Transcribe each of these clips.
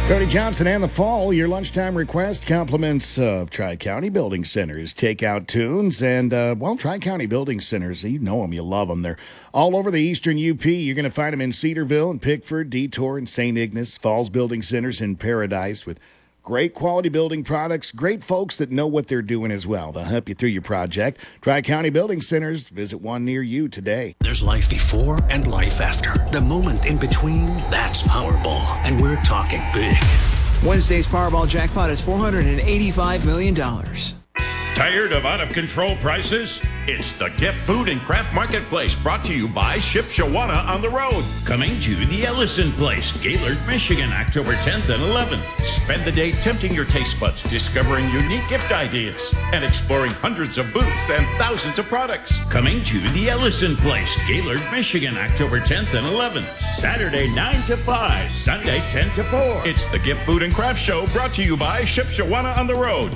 Cody Johnson and the Fall, your lunchtime request, compliments of Tri-County Building Centers, takeout tunes, and, Tri-County Building Centers, you know them, you love them. They're all over the eastern UP. You're going to find them in Cedarville and Pickford, Detour and St. Ignace, Falls Building Centers in Paradise with great quality building products, great folks that know what they're doing as well. They'll help you through your project. Tri-County Building Centers, visit one near you today. There's life before and life after. The moment in between, that's Powerball. And we're talking big. Wednesday's Powerball jackpot is $485 million. Tired of out-of-control prices? It's the Gift Food and Craft Marketplace, brought to you by Shipshawana on the Road. Coming to the Ellison Place, Gaylord, Michigan, October 10th and 11th. Spend the day tempting your taste buds, discovering unique gift ideas, and exploring hundreds of booths and thousands of products. Coming to the Ellison Place, Gaylord, Michigan, October 10th and 11th. Saturday 9 to 5, Sunday 10 to 4. It's the Gift Food and Craft Show, brought to you by Shipshawana on the Road.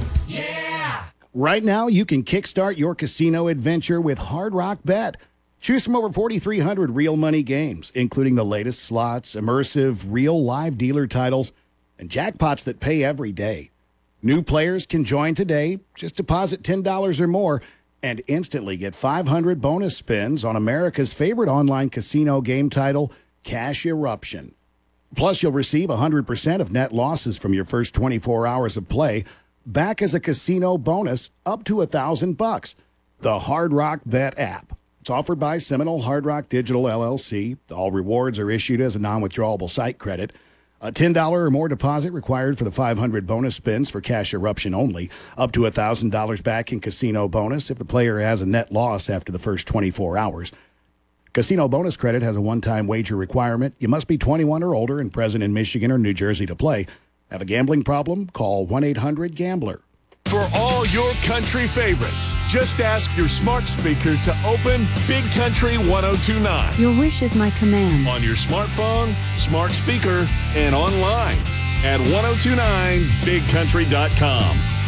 Right now, you can kickstart your casino adventure with Hard Rock Bet. Choose from over 4,300 real money games, including the latest slots, immersive, real live dealer titles, and jackpots that pay every day. New players can join today. Just deposit $10 or more and instantly get 500 bonus spins on America's favorite online casino game title, Cash Eruption. Plus, you'll receive 100% of net losses from your first 24 hours of play back as a casino bonus up to $1,000. The Hard Rock Bet app. It's offered by Seminole Hard Rock Digital LLC. All rewards are issued as a non-withdrawable site credit. A $10 or more deposit required for the 500 bonus spins for Cash Eruption only. Up to $1,000 back in casino bonus if the player has a net loss after the first 24 hours. Casino bonus credit has a one-time wager requirement. You must be 21 or older and present in Michigan or New Jersey to play. Have a gambling problem? Call 1-800-GAMBLER. For all your country favorites, just ask your smart speaker to open Big Country 1029. Your wish is my command. On your smartphone, smart speaker, and online at 1029bigcountry.com.